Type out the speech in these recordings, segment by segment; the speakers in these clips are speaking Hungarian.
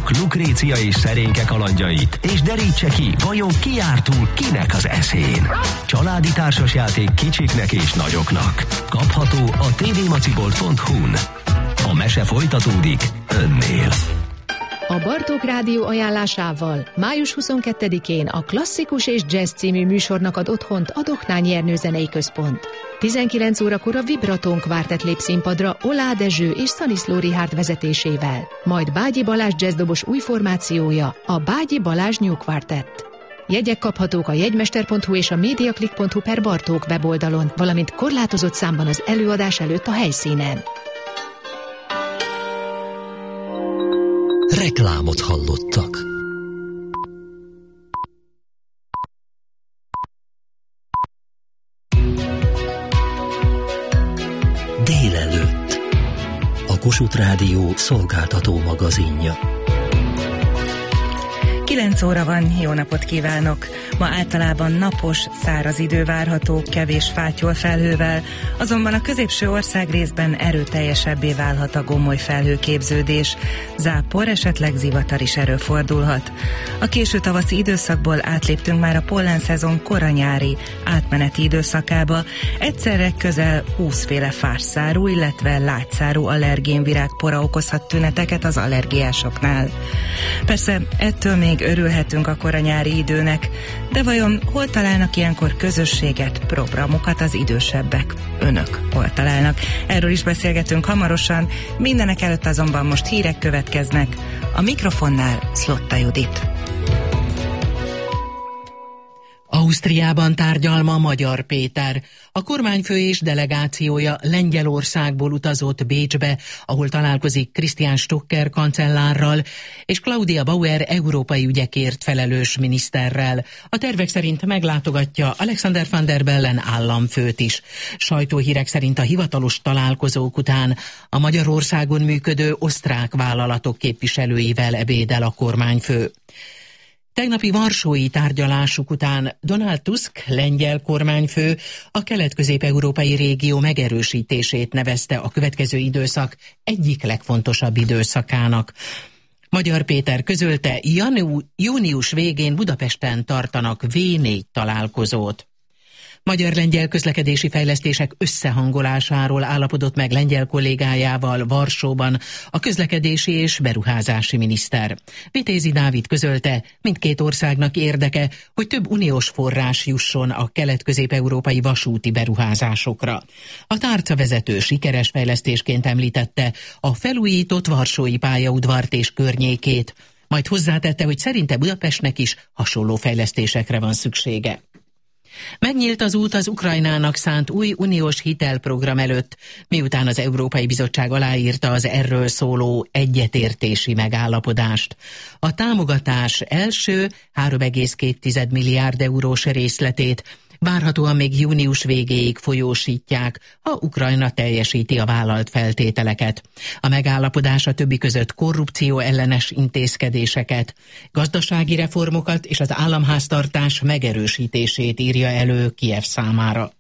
Lássuk Lukrécia és szerénke kalandjait, és derítse ki, vajon ki járt túl kinek az eszén. Családi társasjáték kicsiknek és nagyoknak. Kapható a tvmacibolt.hu-n. A mese folytatódik önnél. A Bartók Rádió ajánlásával május 22-én a Klasszikus és Jazz című műsornak ad otthont a Dohnányi Ernő Zenei Központ. 19 órakor a Vibraton Quartet lép színpadra Olá Dezső és Szaniszló Richárd vezetésével, majd Bágyi Balázs jazzdobos új formációja, a Bágyi Balázs New Quartet. Jegyek kaphatók a jegymester.hu és a mediaclick.hu/Bartók weboldalon, valamint korlátozott számban az előadás előtt a helyszínen. Reklámot hallottak. Délelőtt. A Kossuth Rádió szolgáltató magazinja. 9 óra van, jó napot kívánok! Ma általában napos, száraz idő várható, kevés fátyol felhővel, azonban a középső országrészben erőteljesebbé válhat a gomoly felhőképződés, zápor, esetleg zivatar is előfordulhat. A késő tavaszi időszakból átléptünk már a pollenszezon koranyári átmeneti időszakába, egyszerre közel 20 féle fásszárú, illetve lágyszárú allergénvirágpora okozhat tüneteket az allergiásoknál. Persze ettől még örülhetünk a koranyári időnek, de vajon hol találnak ilyenkor közösséget, programokat az idősebbek? Önök hol találnak? Erről is beszélgetünk hamarosan, mindenek előtt azonban most hírek következnek. A mikrofonnál Szlotta Judit. Ausztriában tárgyal ma Magyar Péter. A kormányfő és delegációja Lengyelországból utazott Bécsbe, ahol találkozik Christian Stocker kancellárral és Claudia Bauer európai ügyekért felelős miniszterrel. A tervek szerint meglátogatja Alexander Van der Bellen államfőt is. Sajtóhírek szerint a hivatalos találkozók után a Magyarországon működő osztrák vállalatok képviselőivel ebédel a kormányfő. Tegnapi varsói tárgyalásuk után Donald Tusk, lengyel kormányfő, a kelet-közép-európai régió megerősítését nevezte a következő időszak egyik legfontosabb időszakának. Magyar Péter közölte, június végén Budapesten tartanak V4 találkozót. Magyar-lengyel közlekedési fejlesztések összehangolásáról állapodott meg lengyel kollégájával Varsóban a közlekedési és beruházási miniszter. Vitézi Dávid közölte, mindkét országnak érdeke, hogy több uniós forrás jusson a kelet-közép-európai vasúti beruházásokra. A tárcavezető sikeres fejlesztésként említette a felújított varsói pályaudvart és környékét, majd hozzátette, hogy szerinte Budapestnek is hasonló fejlesztésekre van szüksége. Megnyílt az út az Ukrajnának szánt új uniós hitelprogram előtt, miután az Európai Bizottság aláírta az erről szóló egyetértési megállapodást. A támogatás első 3,2 milliárd eurós részletét várhatóan még június végéig folyósítják, ha Ukrajna teljesíti a vállalt feltételeket. A megállapodás a többi között korrupció ellenes intézkedéseket, gazdasági reformokat és az államháztartás megerősítését írja elő Kijev számára.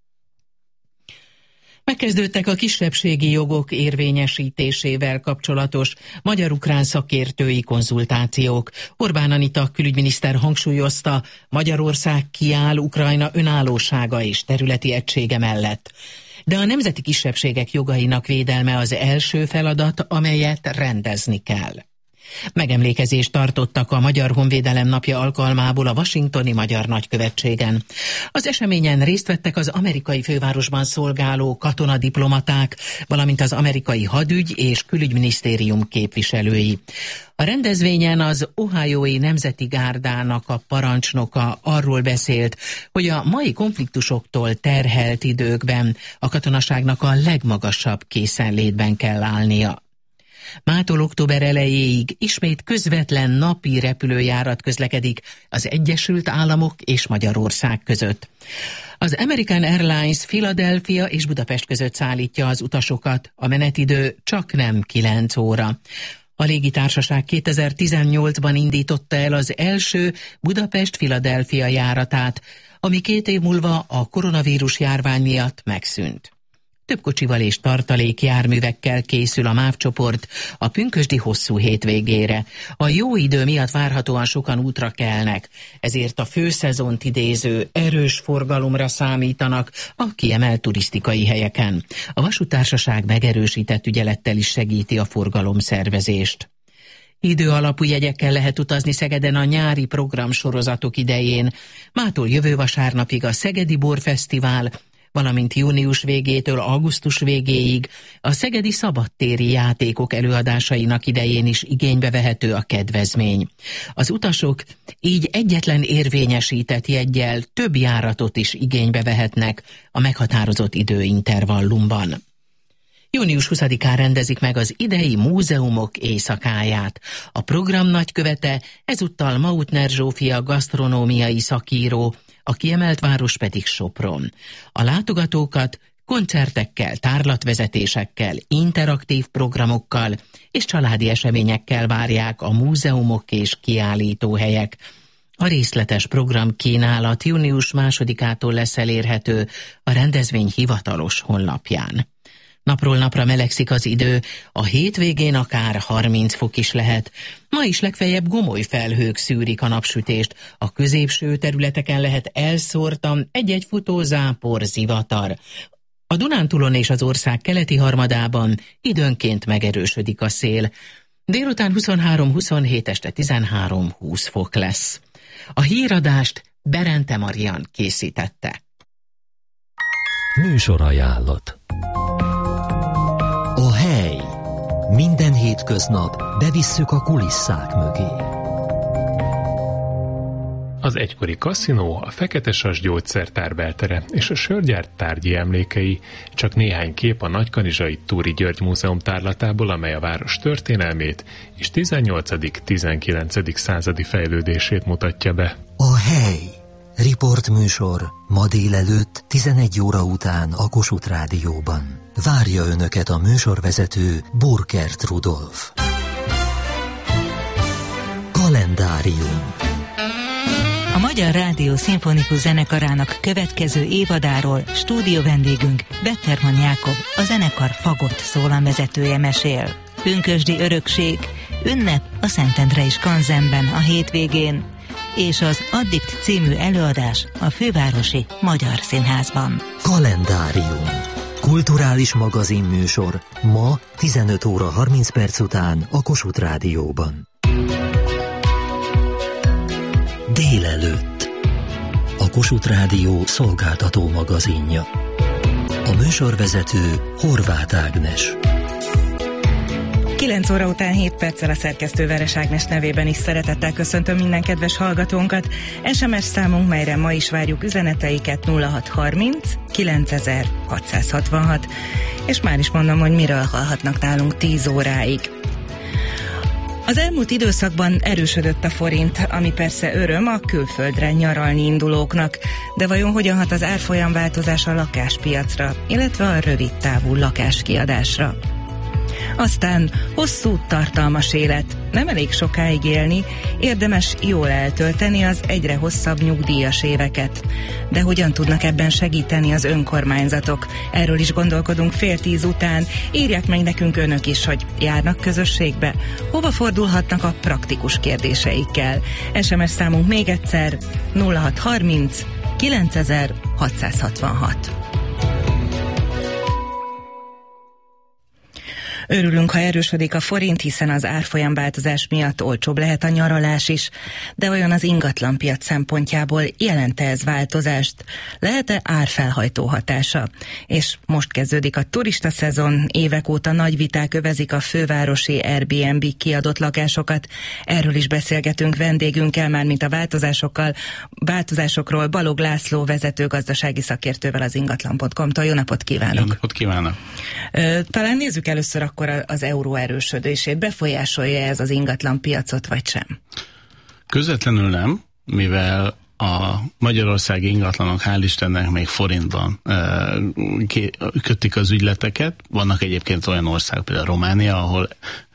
Megkezdődtek a kisebbségi jogok érvényesítésével kapcsolatos magyar-ukrán szakértői konzultációk. Orbán Anita külügyminiszter hangsúlyozta, Magyarország kiáll Ukrajna önállósága és területi egysége mellett. De a nemzeti kisebbségek jogainak védelme az első feladat, amelyet rendezni kell. Megemlékezést tartottak a Magyar Honvédelem napja alkalmából a washingtoni magyar nagykövetségen. Az eseményen részt vettek az amerikai fővárosban szolgáló katonadiplomaták, valamint az amerikai hadügy és külügyminisztérium képviselői. A rendezvényen az Ohiói Nemzeti Gárdának a parancsnoka arról beszélt, hogy a mai konfliktusoktól terhelt időkben a katonaságnak a legmagasabb készenlétben kell állnia. Mától október elejéig ismét közvetlen napi repülőjárat közlekedik az Egyesült Államok és Magyarország között. Az American Airlines Philadelphia és Budapest között szállítja az utasokat, a menetidő csaknem 9 óra. A légitársaság 2018-ban indította el az első Budapest-Philadelphia járatát, ami 2 év múlva a koronavírus járvány miatt megszűnt. több kocsival és tartalékjárművekkel készül a MÁV csoport a pünkösdi hosszú hétvégére. A jó idő miatt várhatóan sokan útra kelnek, ezért a főszezont idéző erős forgalomra számítanak a kiemelt turisztikai helyeken. A vasúttársaság megerősített ügyelettel is segíti a forgalomszervezést. Időalapú jegyekkel lehet utazni Szegeden a nyári programsorozatok idején. Mától jövő vasárnapig a Szegedi Borfesztivál, valamint június végétől augusztus végéig a szegedi szabadtéri játékok előadásainak idején is igénybe vehető a kedvezmény. Az utasok így egyetlen érvényesített jeggyel több járatot is igénybe vehetnek a meghatározott időintervallumban. Június 20-án rendezik meg az idei múzeumok éjszakáját. A program nagykövete ezúttal Mautner Zsófia gasztronómiai szakíró, a kiemelt város pedig Sopron. A látogatókat koncertekkel, tárlatvezetésekkel, interaktív programokkal és családi eseményekkel várják a múzeumok és kiállítóhelyek. A részletes programkínálat június 2-ától lesz elérhető a rendezvény hivatalos honlapján. Napról napra melegszik az idő, a hétvégén akár 30 fok is lehet. Ma is legfeljebb gomoly felhők szűrik a napsütést, a középső területeken lehet elszórtan egy-egy futózápor, zivatar. A Dunántúlon és az ország keleti harmadában időnként megerősödik a szél. Délután 23-27, este 13-20 fok lesz. A híradást Berente Marian készítette. Műsorajánlat. A hely. Minden hétköznap bevisszük a kulisszák mögé. Az egykori kaszinó, a Feketesas gyógyszertár beltere és a sörgyárt tárgyi emlékei, csak néhány kép a Nagykanizsai Túri György Múzeum tárlatából, amely a város történelmét és 18.-19. századi fejlődését mutatja be. A hely. Riportműsor ma délelőtt 11 óra után a Kossuth Rádióban. Várja Önöket a műsorvezető Burkert Rudolf. Kalendárium. A Magyar Rádió Szimfonikus Zenekarának következő évadáról stúdió vendégünk Betterman Jákob, a zenekar fagott szólamvezetője mesél. Pünkösdi örökség, ünnep a Szentendrei Skanzenben a hétvégén, és az Addikt című előadás a Fővárosi Magyar Színházban. Kalendárium. Kulturális magazinműsor ma 15 óra 30 perc után a Kossuth Rádióban. Délelőtt. A Kossuth Rádió szolgáltató magazinja. A műsorvezető Horváth Ágnes. 9 óra után 7 perccel a szerkesztő Veres Ágnes nevében is szeretettel köszöntöm minden kedves hallgatónkat. SMS számunk, melyre ma is várjuk üzeneteiket 0630 9666. És már is mondom, hogy miről hallhatnak nálunk 10 óráig. Az elmúlt időszakban erősödött a forint, ami persze öröm a külföldre nyaralni indulóknak, de vajon hogyan hat az árfolyamváltozás a lakáspiacra, illetve a rövidtávú lakáskiadásra? Aztán hosszú, tartalmas élet. Nem elég sokáig élni, érdemes jól eltölteni az egyre hosszabb nyugdíjas éveket. De hogyan tudnak ebben segíteni az önkormányzatok? Erről is gondolkodunk 9:30 után. Írják meg nekünk önök is, hogy járnak közösségbe. Hova fordulhatnak a praktikus kérdéseikkel? SMS számunk még egyszer 0630 9666. Örülünk, ha erősödik a forint, hiszen az árfolyamváltozás miatt olcsóbb lehet a nyaralás is. De vajon az ingatlanpiac szempontjából jelent-e ez változást? Lehet-e árfelhajtó hatása? És most kezdődik a turista szezon, évek óta nagy viták övezik a fővárosi Airbnb kiadott lakásokat. Erről is beszélgetünk vendégünkkel, mármint a változásokról, Balog László vezető gazdasági szakértővel az ingatlan.com-tól. Jó napot kívánok! Jó napot kívánok! Talán nézzük először akkor az euró erősödését. Befolyásolja ez az ingatlan piacot, vagy sem? Közvetlenül nem, mivel a magyarországi ingatlanok hál' Istennek még forintban kötik az ügyleteket. Vannak egyébként olyan országok, például Románia, ahol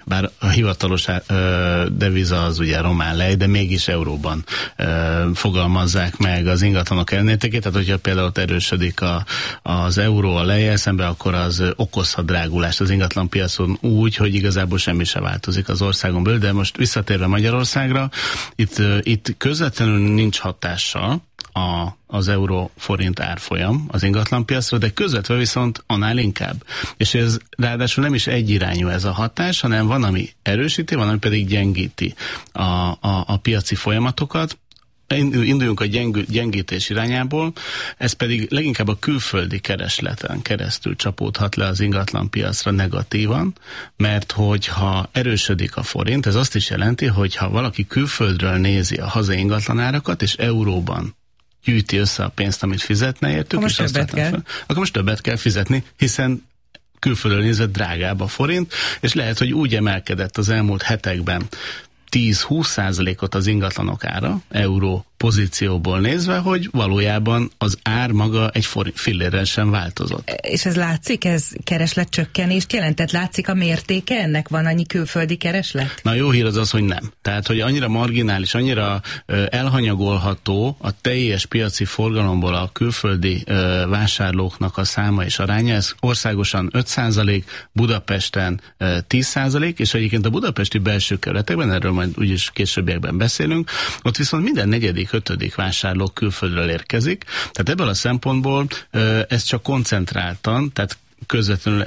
bár a hivatalos deviza az ugye román lej, de mégis euróban fogalmazzák meg az ingatlanok ellenértékét, tehát hogyha például erősödik az euró a lejjel szembe, akkor az okozhat drágulást az ingatlanpiacon úgy, hogy igazából semmi se változik az országon belül, de most visszatérve Magyarországra, itt közvetlenül nincs hatással az euró-forint árfolyam az ingatlanpiacra, de közvetve viszont annál inkább. És ez ráadásul nem is egyirányú ez a hatás, hanem van, ami erősíti, van, ami pedig gyengíti a piaci folyamatokat. Induljunk a gyengítés irányából, ez pedig leginkább a külföldi keresleten keresztül csapódhat le az ingatlanpiacra negatívan, mert hogyha erősödik a forint, ez azt is jelenti, hogy ha valaki külföldről nézi a hazai ingatlanárakat, és euróban gyűjti össze a pénzt, amit fizetne értük, és akkor most többet kell fizetni, hiszen külföldről nézve drágább a forint, és lehet, hogy úgy emelkedett az elmúlt hetekben 10-20%-ot az ingatlanok ára, euró pozícióból nézve, hogy valójában az ár maga egy fillérrel sem változott. És ez látszik, ez keresletcsökkenést jelentett? Látszik a mértéke ennek? Van annyi külföldi kereslet? Na, jó hír az, hogy nem. Tehát, hogy annyira marginális, annyira elhanyagolható a teljes piaci forgalomból a külföldi vásárlóknak a száma és aránya, ez országosan 5%, Budapesten 10%, és egyébként a budapesti belső kerületekben, erről majd úgyis későbbiekben beszélünk, ott viszont minden negyedik, ötödik vásárló külföldről érkezik. Tehát ebből a szempontból ez csak koncentráltan, tehát közvetlenül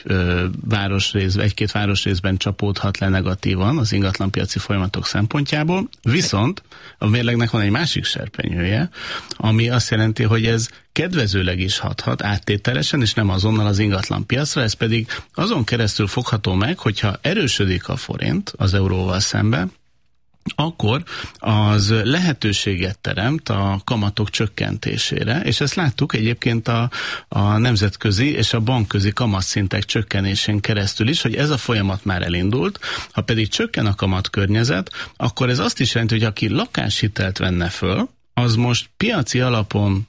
egy-két városrészben csapódhat le negatívan az ingatlanpiaci folyamatok szempontjából. Viszont a mérlegnek van egy másik serpenyője, ami azt jelenti, hogy ez kedvezőleg is hathat áttételesen, és nem azonnal az ingatlanpiacra, ez pedig azon keresztül fogható meg, hogyha erősödik a forint az euróval szemben, akkor az lehetőséget teremt a kamatok csökkentésére, és ezt láttuk egyébként a nemzetközi és a bankközi kamatszintek csökkenésén keresztül is, hogy ez a folyamat már elindult. Ha pedig csökken a kamatkörnyezet, akkor ez azt is jelenti, hogy aki lakáshitelt venne föl, az most piaci alapon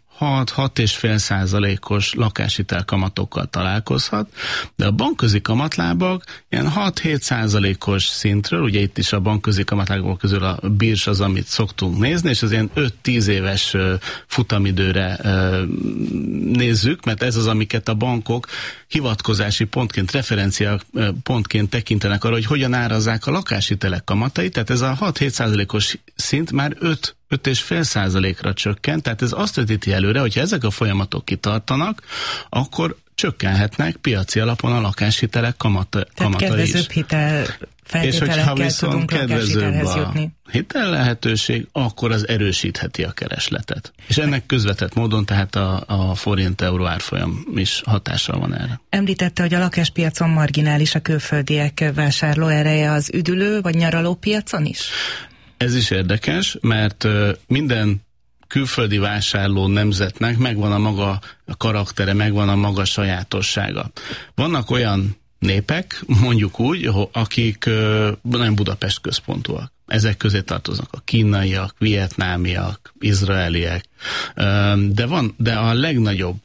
6-6,5%-os lakáshitel kamatokkal találkozhat, de a bankközi kamatlábak ilyen 6-7%-os szintről, ugye itt is a bankközi kamatlábak közül a birs az, amit szoktunk nézni, és az ilyen 5-10 éves futamidőre nézzük, mert ez az, amiket a bankok hivatkozási pontként, referencia pontként tekintenek arra, hogy hogyan árazzák a lakáshitelek kamatait, tehát ez a 6-7%-os szint már 5,5%-ra csökkent, tehát ez azt vetíti előre, hogyha ezek a folyamatok kitartanak, akkor csökkenhetnek piaci alapon a lakáshitelek kamatai is. Kedvezőbb hitel feltételekkel tudunk lakáshitelhez jutni. Hitel lehetőség, akkor az erősítheti a keresletet. És ennek közvetett módon tehát a forint-euró árfolyam is hatással van erre. Említette, hogy a lakáspiacon marginális a külföldiek vásárlóereje, az üdülő vagy nyaraló piacon is? Ez is érdekes, mert minden külföldi vásárló nemzetnek megvan a maga karaktere, megvan a maga sajátossága. Vannak olyan népek, mondjuk úgy, akik nem Budapest központúak. Ezek közé tartoznak a kínaiak, vietnámiak, izraeliek, de a legnagyobb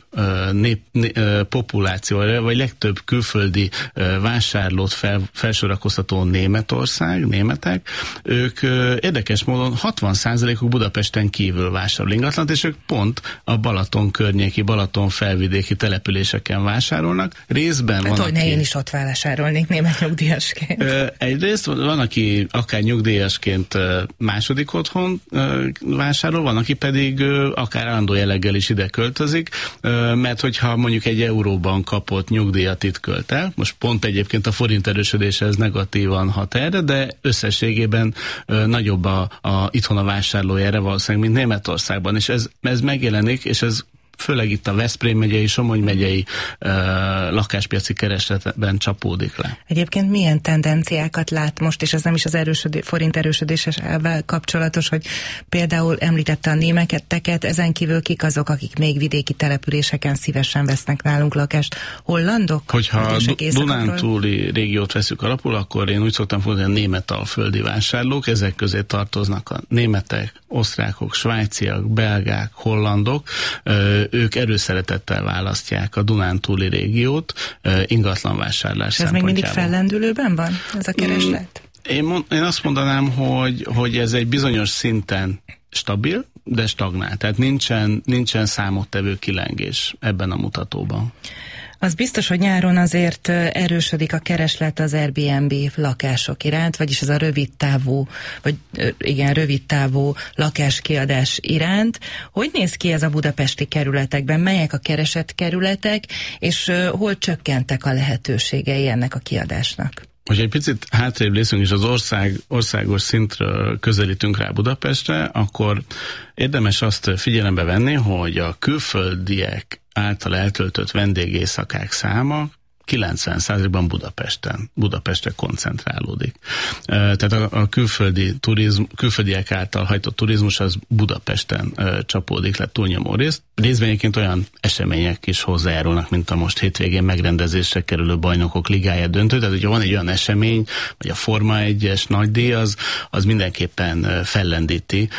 populáció, vagy legtöbb külföldi vásárlót felsorakoztató németek, ők érdekes módon 60%-uk Budapesten kívül vásárol ingatlant, és ők pont a Balaton környéki, Balaton felvidéki településeken vásárolnak. Részben van, hogy én is ott vásárolnék német nyugdíjasként. Egyrészt van, aki akár nyugdíjasként második otthon vásárol, van, aki pedig akár állandó jelleggel is ide költözik, mert hogyha mondjuk egy euróban kapott nyugdíjat itt költ el, most pont egyébként a forint erősödése ez negatívan hat erre, de összességében nagyobb itthon a vásárlója erre valószínűleg, mint Németországban, és ez megjelenik, és ez főleg itt a Veszprém megyei, Somogy megyei lakáspiaci keresletben csapódik le. Egyébként milyen tendenciákat lát most, és ez nem is az forint erősödéses elvvel kapcsolatos, hogy például említette a németeket, ezen kívül kik azok, akik még vidéki településeken szívesen vesznek nálunk lakást? Hollandok? Hogyha a Dunántúli régiót veszük alapul, akkor én úgy szoktam fogni, a német alföldi vásárlók, ezek közé tartoznak a németek, osztrákok, svájciak, belgák, hollandok, ők erőszeretettel választhogy a Dunántúli régiót ingatlanvásárlás szempontjából. Ez még mindig fellendülőben van, ez a kereslet? Én azt mondanám, hogy ez egy bizonyos szinten stabil, de stagnál. Tehát nincsen számottevő kilengés ebben a mutatóban. Az biztos, hogy nyáron azért erősödik a kereslet az Airbnb lakások iránt, vagyis az a rövidtávú lakáskiadás iránt. Hogy néz ki ez a budapesti kerületekben? Melyek a keresett kerületek, és hol csökkentek a lehetőségei ennek a kiadásnak? Hogy egy picit hátrébb leszünk, és az országos szintről közelítünk rá Budapestre, akkor érdemes azt figyelembe venni, hogy a külföldiek által eltöltött vendégészakák száma 90%-ban Budapestre koncentrálódik. Tehát a külföldiek által hajtott turizmus az Budapesten csapódik le túlnyomó részt. Részben egyébként olyan események is hozzájárulnak, mint a most hétvégén megrendezésre kerülő Bajnokok Ligája döntő. Tehát, hogyha van egy olyan esemény, vagy a Forma 1-es nagydíj, az mindenképpen fellendíti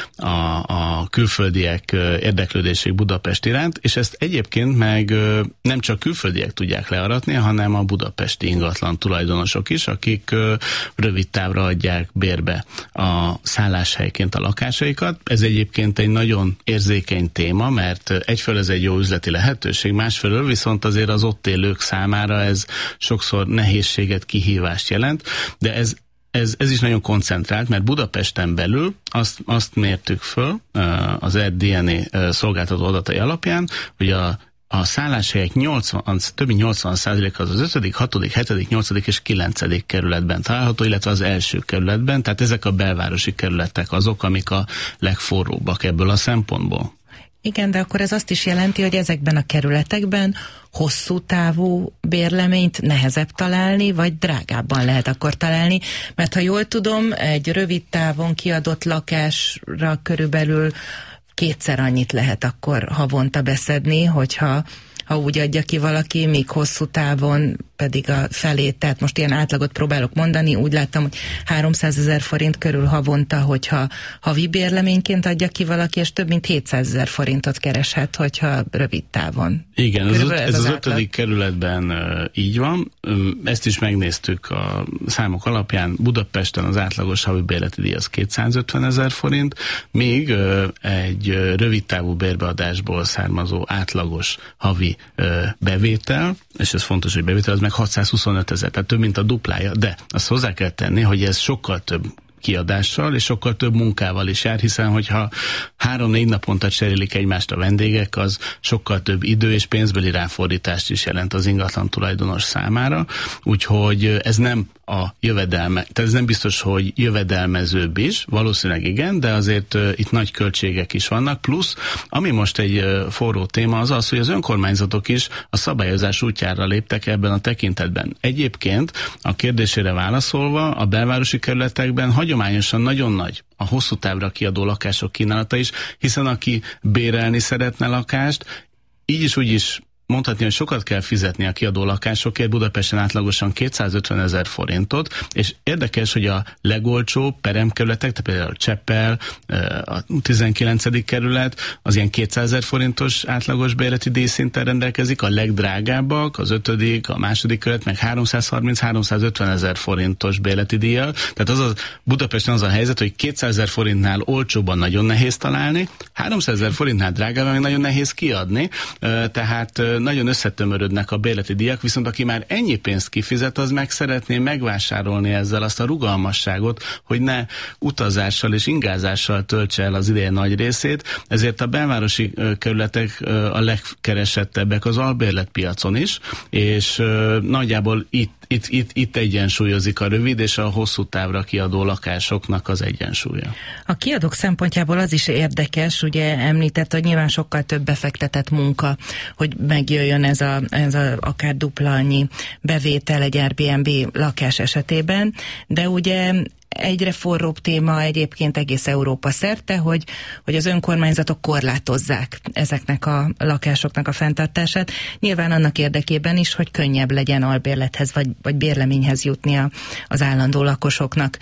a külföldiek érdeklődését Budapest iránt, és ezt egyébként meg nem csak külföldiek tudják learatni, hanem a budapesti ingatlan tulajdonosok is, akik rövid távra adják bérbe a szálláshelyként a lakásaikat. Ez egyébként egy nagyon érzékeny téma, mert egyfelől ez egy jó üzleti lehetőség, másfelől viszont azért az ott élők számára ez sokszor nehézséget, kihívást jelent, de ez is nagyon koncentrált, mert Budapesten belül azt mértük föl az RDNA szolgáltató adatai alapján, hogy a szálláshelyek több mint 80% az 5., 6., 7., 8. és 9. kerületben található, illetve az első kerületben, tehát ezek a belvárosi kerületek azok, amik a legforróbbak ebből a szempontból. Igen, de akkor ez azt is jelenti, hogy ezekben a kerületekben hosszú távú bérleményt nehezebb találni, vagy drágábban lehet akkor találni, mert ha jól tudom, egy rövid távon kiadott lakásra körülbelül 2-szer annyit lehet akkor havonta beszedni, hogyha úgy adja ki valaki, míg hosszú távon pedig a felét, tehát most ilyen átlagot próbálok mondani, úgy láttam, hogy 300 000 forint körül havonta, hogyha havi bérleményként adja ki valaki, és több mint 700 000 forintot kereshet, hogyha rövid távon. Igen, ez az 5. kerületben így van. Ezt is megnéztük a számok alapján. Budapesten az átlagos havi bérleti díj az 250 000 forint, míg egy rövid távú bérbeadásból származó átlagos havi bevétel, és ez fontos, hogy bevétel, az meg 625 000, tehát több mint a duplája, de azt hozzá kell tenni, hogy ez sokkal több kiadással és sokkal több munkával is jár, hiszen hogyha 3-4 naponta cserélik egymást a vendégek, az sokkal több idő és pénzbeli ráfordítást is jelent az ingatlan tulajdonos számára, úgyhogy ez nem a jövedelme, tehát ez nem biztos, hogy jövedelmezőbb is, valószínűleg igen, de azért itt nagy költségek is vannak, plusz ami most egy forró téma az az, hogy az önkormányzatok is a szabályozás útjára léptek ebben a tekintetben. Egyébként a kérdésére válaszolva, a belvárosi kerületekben hagyományosan nagyon nagy a hosszú távra kiadó lakások kínálata is, hiszen aki bérelni szeretne lakást, így is úgy is mondhatni, hogy sokat kell fizetni a kiadó lakásokért, Budapesten átlagosan 250 000 forintot, és érdekes, hogy a legolcsóbb peremkerületek, tehát például Csepel, a 19. kerület, az ilyen 200 000 forintos átlagos bérleti díjszinten rendelkezik, a legdrágábbak, az 5., a 2. kerület, meg 330-350 000 forintos bérleti díjjal. Tehát Budapesten az a helyzet, hogy 200 000 forintnál olcsóban nagyon nehéz találni, 300 000 forintnál drágában meg nagyon nehéz kiadni, tehát nagyon összetömörödnek a bérleti díjak, viszont aki már ennyi pénzt kifizet, az meg szeretné megvásárolni ezzel azt a rugalmasságot, hogy ne utazással és ingázással töltse el az ideje nagy részét, ezért a belvárosi kerületek a legkeresettebbek az albérletpiacon is, és nagyjából itt egyensúlyozik a rövid és a hosszú távra kiadó lakásoknak az egyensúlya. A kiadók szempontjából az is érdekes, ugye említett, hogy nyilván sokkal több befektetett munka, hogy megjöjjön ez a akár dupla annyi bevétel egy Airbnb lakás esetében, de ugye egyre forróbb téma egyébként egész Európa szerte, hogy az önkormányzatok korlátozzák ezeknek a lakásoknak a fenntartását. Nyilván annak érdekében is, hogy könnyebb legyen albérlethez vagy bérleményhez jutni az állandó lakosoknak.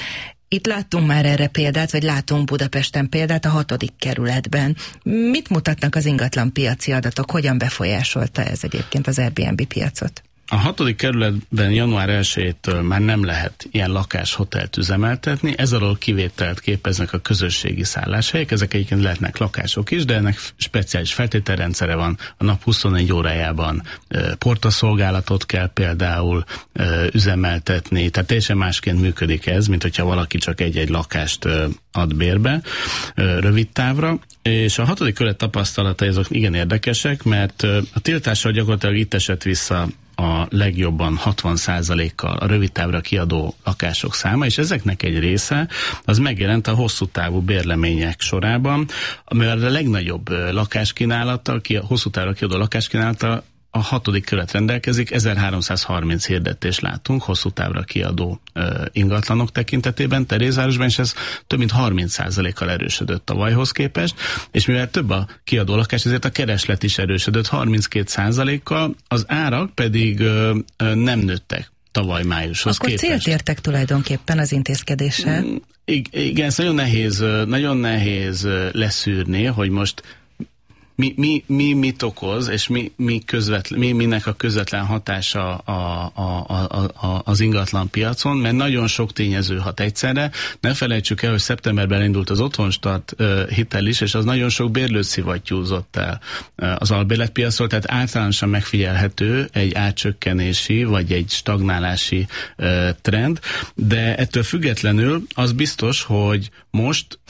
Itt láttunk már erre példát, vagy látunk Budapesten példát a 6. kerületben. Mit mutatnak az ingatlan piaci adatok? Hogyan befolyásolta ez egyébként az Airbnb piacot? A 6. kerületben január 1-től már nem lehet ilyen lakáshotelt üzemeltetni, ez alól kivételt képeznek a közösségi szálláshelyek, ezek egyébként lehetnek lakások is, de ennek speciális feltételrendszere van, a nap 24 órájában portaszolgálatot kell például üzemeltetni, tehát teljesen másként működik ez, mint hogyha valaki csak egy-egy lakást ad bérbe rövid távra, és a 6. kerület tapasztalatai azok igen érdekesek, mert a tiltással gyakorlatilag itt esett vissza a legjobban 60%-kal a rövid távra kiadó lakások száma, és ezeknek egy része az megjelent a hosszú távú bérlemények sorában, amivel a legnagyobb lakáskínálata, hosszú távra kiadó lakáskínálata a 6. kerület rendelkezik, 1330 hirdetést látunk hosszú távra kiadó ingatlanok tekintetében Terézvárosban, és ez több mint 30%-kal erősödött tavalyhoz képest, és mivel több a kiadó lakás, ezért a kereslet is erősödött 32%-kal, az árak pedig nem nőttek tavaly májushoz Akkor képest. Célt értek tulajdonképpen az intézkedéssel? Igen, ez nagyon nehéz leszűrni, hogy most mit okoz, és minek a közvetlen hatása az ingatlan piacon, mert nagyon sok tényező hat egyszerre. Ne felejtsük el, hogy szeptemberben indult az Otthonstart hitel is, és az nagyon sok bérlőt szivattyúzott el az albérletpiacról, tehát általánosan megfigyelhető egy árcsökkenési, vagy egy stagnálási trend, de ettől függetlenül az biztos, hogy most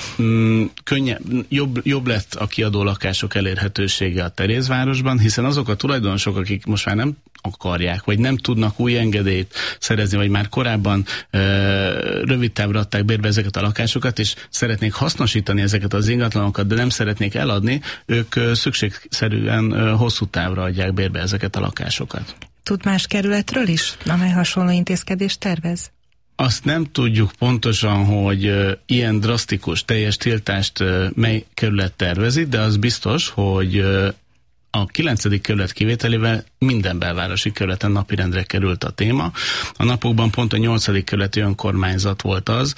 jobb lett a kiadó lakások elérhetősége a Terézvárosban, hiszen azok a tulajdonosok, akik most már nem akarják, vagy nem tudnak új engedélyt szerezni, vagy már korábban rövid távra adták bérbe ezeket a lakásokat, és szeretnék hasznosítani ezeket az ingatlanokat, de nem szeretnék eladni, ők szükségszerűen hosszú távra adják bérbe ezeket a lakásokat. Tud más kerületről is, amely hasonló intézkedést tervez? Azt nem tudjuk pontosan, hogy ilyen drasztikus teljes tiltást mely kerület tervezi, de az biztos, hogy a 9. kerület kivételével minden belvárosi kerületen napirendre került a téma. A napokban pont a 8. kerületi önkormányzat volt az,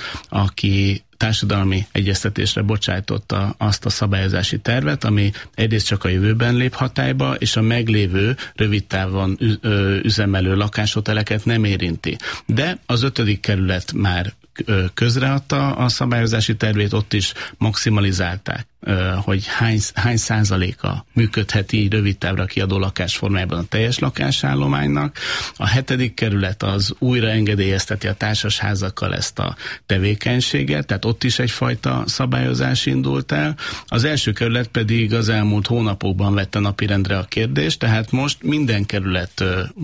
aki társadalmi egyeztetésre bocsájtotta azt a szabályozási tervet, ami egyrészt csak a jövőben lép hatályba, és a meglévő rövid távon üzemelő lakáshoteleket nem érinti. De az 5. kerület már közreadta a szabályozási tervét, ott is maximalizálták, hogy hány százaléka működhet így rövid távra kiadó lakás formájában a teljes lakásállománynak. A 7. kerület az újra engedélyezteti a társasházakkal ezt a tevékenységet, tehát ott is egyfajta szabályozás indult el. Az 1. kerület pedig az elmúlt hónapokban vette napirendre a kérdést, tehát most minden kerület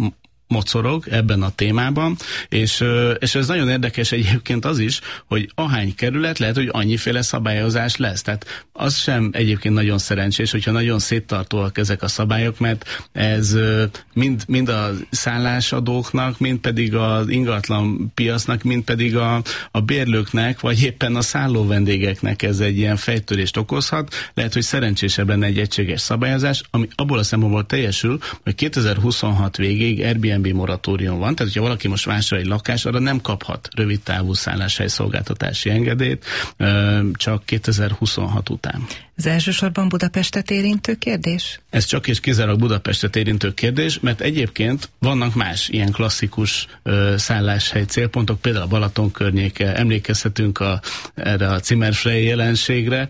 mocorog ebben a témában, és ez nagyon érdekes egyébként az is, hogy ahány kerület, lehet, hogy annyiféle szabályozás lesz. Tehát az sem egyébként nagyon szerencsés, hogyha nagyon széttartóak ezek a szabályok, mert ez mind a szállásadóknak, mind pedig az ingatlan piacnak, mind pedig a bérlőknek, vagy éppen a szálló vendégeknek ez egy ilyen fejtörést okozhat. Lehet, hogy szerencsésebb lenne egy egységes szabályozás, ami abból a szempontból teljesül, hogy 2026 végéig Airbnb moratórium van, tehát hogyha valaki most vásárol egy lakást, arra nem kaphat rövid távú szálláshely szolgáltatási engedélyt, csak 2026 után. Ez elsősorban Budapestet érintő kérdés? Ez csak és kizárólag Budapestet érintő kérdés, mert egyébként vannak más ilyen klasszikus szálláshely célpontok, például a Balaton környéke, emlékezhetünk erre a Zimmerfrei jelenségre,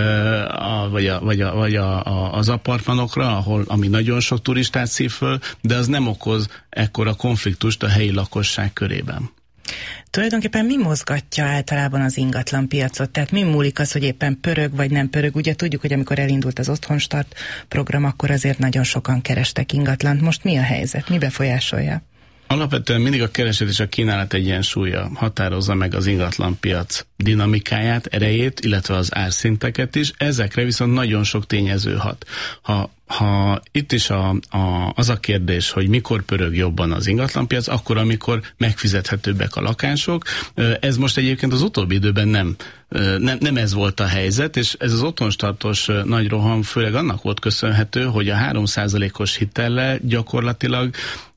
vagy az apartmanokra, ami nagyon sok turistát szív föl, de az nem okoz ekkora konfliktust a helyi lakosság körében. Tulajdonképpen mi mozgatja általában az ingatlan piacot? Tehát mi múlik az, hogy éppen pörög vagy nem pörög? Ugye tudjuk, hogy amikor elindult az Otthonstart program, akkor azért nagyon sokan kerestek ingatlant. Most mi a helyzet? Mi befolyásolja? Alapvetően mindig a kereslet és a kínálat egyensúlya határozza meg az ingatlanpiac dinamikáját, erejét, illetve az árszinteket is. Ezekre viszont nagyon sok tényező hat. Ha itt is az a kérdés, hogy mikor pörög jobban az ingatlanpiac, akkor, amikor megfizethetőbbek a lakások. Ez most egyébként az utóbbi időben nem ez volt a helyzet, és ez az otthonstartos nagy roham főleg annak volt köszönhető, hogy a 3%-os hitellel gyakorlatilag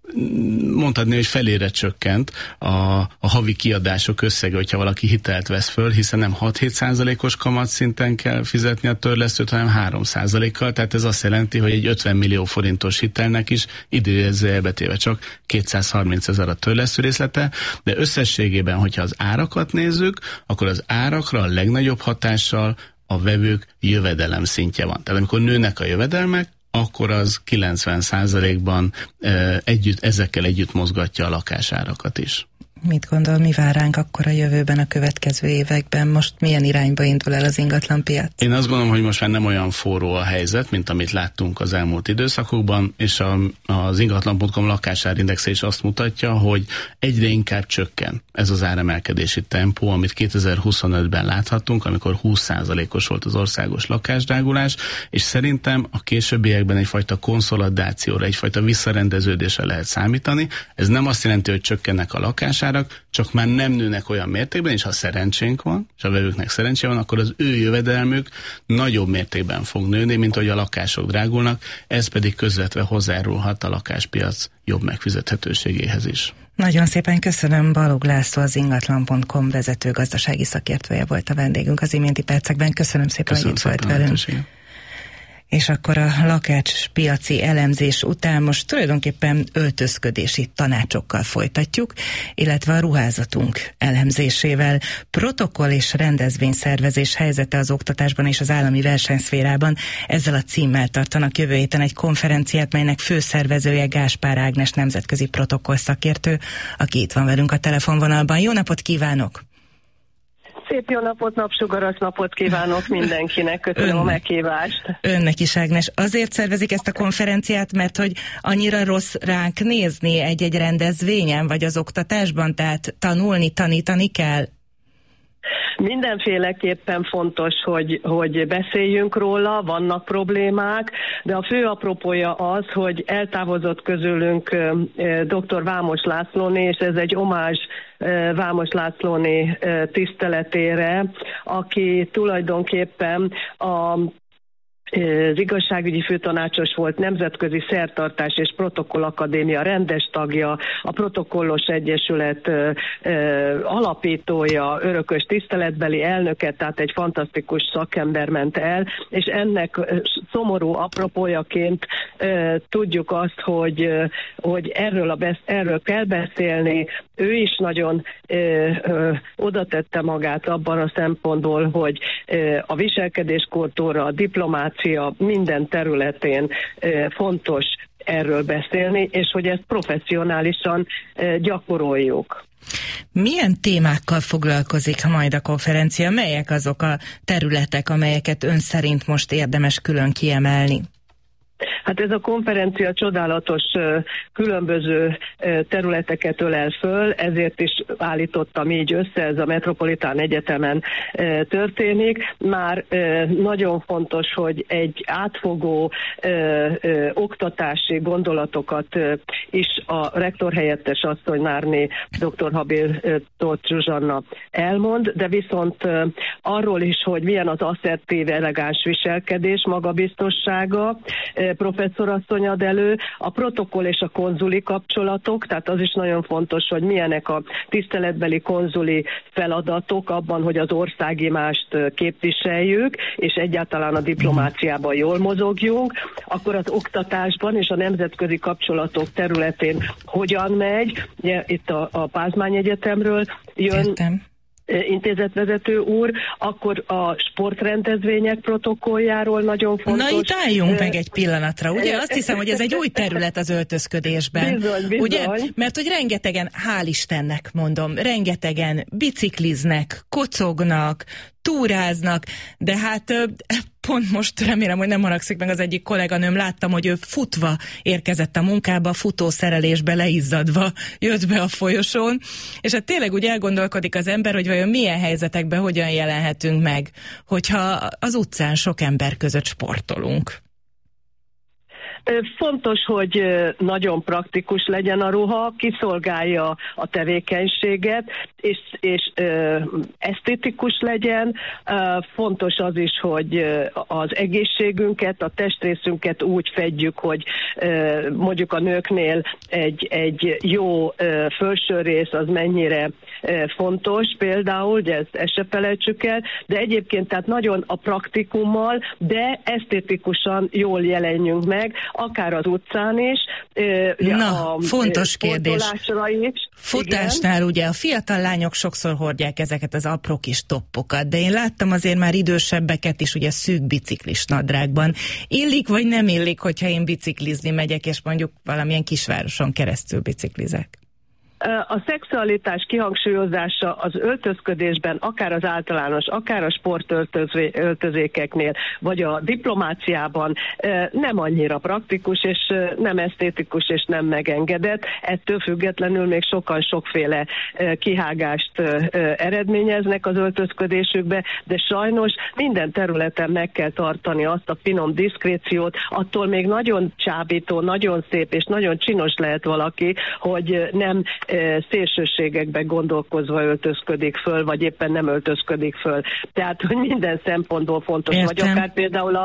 mondhatni, hogy felére csökkent a havi kiadások összege, hogyha valaki hitelt vesz föl, hiszen nem 6-7%-os kamatszinten kell fizetni a törlesztőt, hanem 3%-kal, tehát ez azt jelenti, hogy egy 50 millió forintos hitelnek is idézőjelbe téve csak 230 000 a törlesztő részlete, de összességében, hogyha az árakat nézzük, akkor az árakra a legnagyobb hatással a vevők jövedelem szintje van. Tehát amikor nőnek a jövedelmek, akkor az 90%-ban ezekkel együtt mozgatja a lakásárakat is. Mit gondol, mi vár ránk akkor a jövőben, a következő években? Most milyen irányba indul el az ingatlanpiac? Én azt gondolom, hogy most már nem olyan forró a helyzet, mint amit láttunk az elmúlt időszakokban, és az ingatlan.com lakásárindexe is azt mutatja, hogy egyre inkább csökken ez az áremelkedési tempó, amit 2025-ben láthattunk, amikor 20%-os volt az országos lakásdrágulás, és szerintem a későbbiekben egyfajta konszolidációra, egyfajta visszarendeződésre lehet számítani. Ez nem azt jelenti, hogy csökkennek a lakásárak, csak már nem nőnek olyan mértékben, és ha szerencsénk van, és a vevőknek szerencse van, akkor az ő jövedelmük nagyobb mértékben fog nőni, mint hogy a lakások drágulnak, ez pedig közvetve hozzájárulhat a lakáspiac jobb megfizethetőségéhez is. Nagyon szépen köszönöm, Balogh László, az ingatlan.com vezető gazdasági szakértője volt a vendégünk az iménti percekben. Köszönöm szépen, hogy itt volt velünk. És akkor a lakáspiaci elemzés után most tulajdonképpen öltözködési tanácsokkal folytatjuk, illetve a ruházatunk elemzésével. Protokoll és rendezvényszervezés helyzete az oktatásban és az állami versenyszférában. Ezzel a címmel tartanak jövő héten egy konferenciát, melynek főszervezője Gáspár Ágnes nemzetközi protokoll szakértő, aki itt van velünk a telefonvonalban. Jó napot kívánok! Szép jó napot, napsugaras napot kívánok mindenkinek, köszönöm a meghívást. Önnek is, Ágnes. Azért szervezik ezt a konferenciát, mert hogy annyira rossz ránk nézni egy-egy rendezvényen, vagy az oktatásban, tehát tanítani kell? Mindenféleképpen fontos, hogy beszéljünk róla, vannak problémák, de a fő apropója az, hogy eltávozott közülünk dr. Vámos Lászlóné, és ez egy omázs Vámos Lászlóné tiszteletére, aki tulajdonképpen az igazságügyi főtanácsos volt, Nemzetközi Szertartás és Protokoll Akadémia rendes tagja, a Protokollos Egyesület alapítója, örökös tiszteletbeli elnöke, tehát egy fantasztikus szakember ment el, és ennek szomorú apropójaként tudjuk azt, hogy erről kell beszélni. Ő is nagyon oda tette magát abban a szempontból, hogy a viselkedéskultúra, a diplomácia, minden területén fontos erről beszélni, és hogy ezt professzionálisan gyakoroljuk. Milyen témákkal foglalkozik majd a konferencia? Melyek azok a területek, amelyeket ön szerint most érdemes külön kiemelni? Hát ez a konferencia csodálatos különböző területeket ölel föl, ezért is állítottam így össze, ez a Metropolitán Egyetemen történik. Már nagyon fontos, hogy egy átfogó oktatási gondolatokat is a rektor helyettes asszony Nárné dr. Habér Tóth Zsuzsanna elmond, de viszont arról is, hogy milyen az asszertív, elegáns viselkedés, magabiztossága, professzorasszony ad elő, a protokoll és a konzuli kapcsolatok, tehát az is nagyon fontos, hogy milyenek a tiszteletbeli konzuli feladatok abban, hogy az országimást képviseljük, és egyáltalán a diplomáciában jól mozogjunk, akkor az oktatásban és a nemzetközi kapcsolatok területén hogyan megy. Ugye, itt a Pázmány Egyetemről jön. Értem. Intézetvezető úr, akkor a sportrendezvények protokolljáról nagyon fontos. Na itt álljunk meg egy pillanatra, ugye? Azt hiszem, hogy ez egy új terület az öltözködésben. Bizony. Ugye? Mert hogy rengetegen, hál' Istennek mondom, rengetegen bicikliznek, kocognak, túráznak, de hát pont most remélem, hogy nem haragszik meg az egyik kolléganőm, láttam, hogy ő futva érkezett a munkába, futószerelésbe leizzadva jött be a folyosón, és hát tényleg úgy elgondolkodik az ember, hogy vajon milyen helyzetekben hogyan jelenhetünk meg, hogyha az utcán sok ember között sportolunk. Fontos, hogy nagyon praktikus legyen a ruha, kiszolgálja a tevékenységet, és esztétikus legyen. Fontos az is, hogy az egészségünket, a testrészünket úgy fedjük, hogy mondjuk a nőknél egy jó fölsőrész az mennyire fontos például, ugye ezt se felejtsük el, de egyébként tehát nagyon a praktikummal, de esztétikusan jól jelenjünk meg, akár az utcán is. Fontos kérdés. Is. Futásnál igen. Ugye a fiatal lányok sokszor hordják ezeket az apró kis toppokat, de én láttam azért már idősebbeket is ugye szűk biciklis nadrágban. Illik vagy nem illik, hogyha én biciklizni megyek, és mondjuk valamilyen kisvároson keresztül biciklizek? A szexualitás kihangsúlyozása az öltözködésben, akár az általános, akár a sportöltözékeknél, vagy a diplomáciában nem annyira praktikus, és nem esztétikus, és nem megengedett. Ettől függetlenül még sokan sokféle kihágást eredményeznek az öltözködésükbe, de sajnos minden területen meg kell tartani azt a finom diszkréciót, attól még nagyon csábító, nagyon szép és nagyon csinos lehet valaki, hogy nem szélsőségekbe gondolkozva öltözködik föl, vagy éppen nem öltözködik föl. Tehát, hogy minden szempontból fontos, értem. Vagy akár például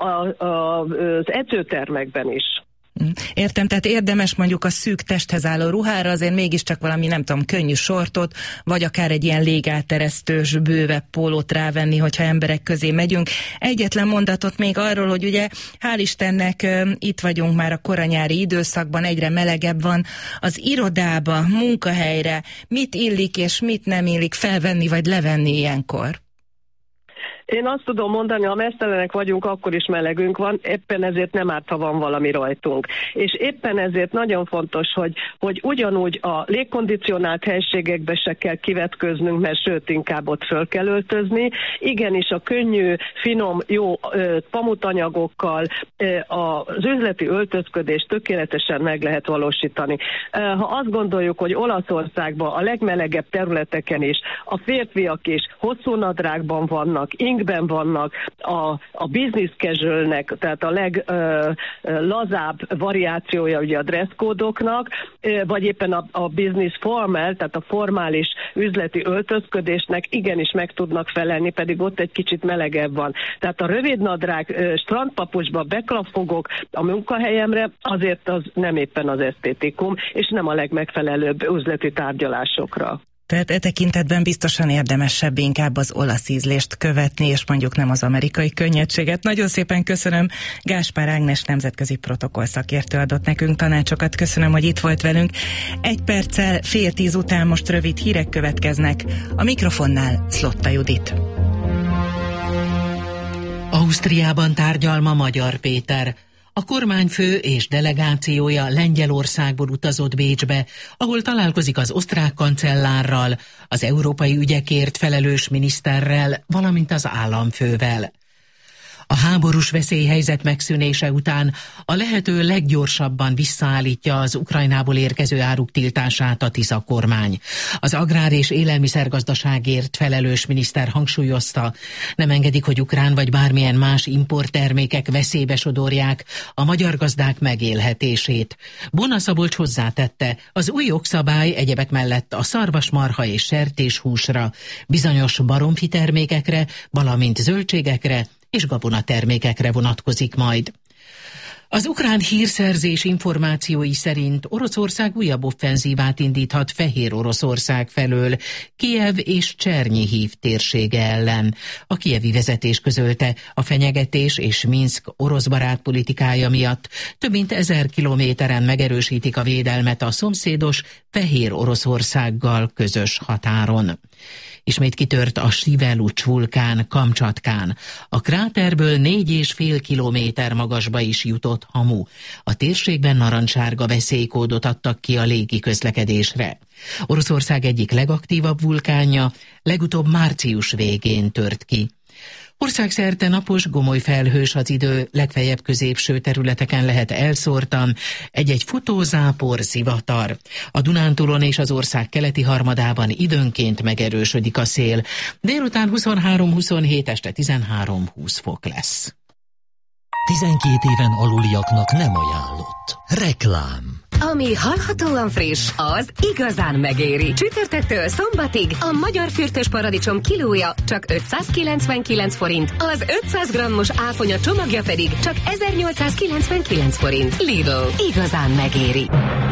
az edzőtermekben is. Értem, tehát érdemes mondjuk a szűk testhez álló ruhára azért mégiscsak valami, nem tudom, könnyű sortot, vagy akár egy ilyen légáteresztős, bővebb pólót rávenni, hogyha emberek közé megyünk. Egyetlen mondatot még arról, hogy ugye hál' Istennek itt vagyunk már a koranyári időszakban, egyre melegebb van. Az irodába, munkahelyre mit illik és mit nem illik felvenni vagy levenni ilyenkor? Én azt tudom mondani, ha meztelenek vagyunk, akkor is melegünk van, éppen ezért nem árt, ha van valami rajtunk. És éppen ezért nagyon fontos, hogy ugyanúgy a légkondicionált helységekbe se kell kivetköznünk, mert sőt, inkább ott föl kell öltözni. Igenis a könnyű, finom, jó pamutanyagokkal az üzleti öltözködést tökéletesen meg lehet valósítani. Ha azt gondoljuk, hogy Olaszországban a legmelegebb területeken is a férfiak is hosszú nadrágban vannak, ingben vannak, a business casualnek, tehát a leglazább variációja ugye a dresszkódoknak, vagy éppen a business formal, tehát a formális üzleti öltözködésnek igenis meg tudnak felelni, pedig ott egy kicsit melegebb van. Tehát a rövidnadrág, strandpapucsba beklapfogok a munkahelyemre, azért az nem éppen az esztétikum, és nem a legmegfelelőbb üzleti tárgyalásokra. Tehát tekintetben biztosan érdemesebb inkább az olasz ízlést követni, és mondjuk nem az amerikai könnyedséget. Nagyon szépen köszönöm, Gáspár Ágnes nemzetközi protokoll szakértő adott nekünk tanácsokat. Köszönöm, hogy itt volt velünk. 1 perccel 9:30 után most rövid hírek következnek. A mikrofonnál Szlotta Judit. Ausztriában tárgyal ma Magyar Péter. A kormányfő és delegációja Lengyelországból utazott Bécsbe, ahol találkozik az osztrák kancellárral, az európai ügyekért felelős miniszterrel, valamint az államfővel. A háborús veszélyhelyzet megszűnése után a lehető leggyorsabban visszaállítja az Ukrajnából érkező áruk tiltását a Tisza kormány. Az agrár- és élelmiszergazdaságért felelős miniszter hangsúlyozta, nem engedik, hogy ukrán vagy bármilyen más importtermékek veszélybe sodorják a magyar gazdák megélhetését. Bona Szabolcs hozzátette, az új jogszabály egyebek mellett a szarvasmarha és sertéshúsra, bizonyos baromfi termékekre, valamint zöldségekre és gabonatermékekre vonatkozik majd. Az ukrán hírszerzés információi szerint Oroszország újabb offenzívát indíthat Fehér Oroszország felől, Kijev és Csernyihiv térsége ellen. A kijevi vezetés közölte, a fenyegetés és Minszk orosz barát politikája miatt több mint 1000 kilométeren megerősítik a védelmet a szomszédos Fehér Oroszországgal közös határon. Ismét kitört a Sivelucs vulkán Kamcsatkán. A kráterből 4,5 kilométer magasba is jutott hamu. A térségben narancssárga veszélykódot adtak ki a légi közlekedésre. Oroszország egyik legaktívabb vulkánja legutóbb március végén tört ki. Országszerte napos, gomoly felhős az idő, legfeljebb középső területeken lehet elszórtan, egy-egy futózápor, zivatar. A Dunántúlon és az ország keleti harmadában időnként megerősödik a szél. Délután 23-27, este 13-20 fok lesz. 12 éven aluliaknak nem ajánlott. Reklám. Ami hallhatóan friss, az igazán megéri. Csütörtöktől szombatig a magyar fürtös paradicsom kilója csak 599 forint, az 500 grammos áfonya csomagja pedig csak 1899 forint. Lidl, igazán megéri.